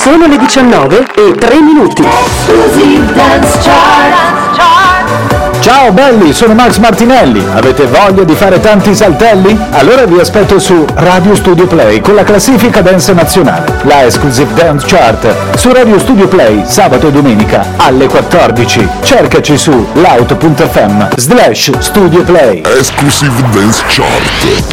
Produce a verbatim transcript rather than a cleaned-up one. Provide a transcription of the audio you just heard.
Sono le diciannove e tre minuti. Ciao belli, sono Max Martinelli. Avete voglia di fare tanti saltelli? Allora vi aspetto su Radio Studio Play con la classifica dance nazionale, la Exclusive Dance Chart, su Radio Studio Play sabato e domenica alle quattordici. Cercaci su loud punto effe emme slash Studio Play. Exclusive Dance Chart.